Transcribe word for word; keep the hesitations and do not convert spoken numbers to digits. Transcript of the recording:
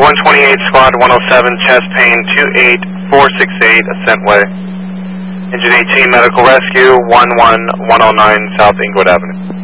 one twenty-eight, Squad one oh seven, chest pain two eight four six eight, Ascent Way. Engine eighteen, medical rescue one one one oh nine, South Inglewood Avenue.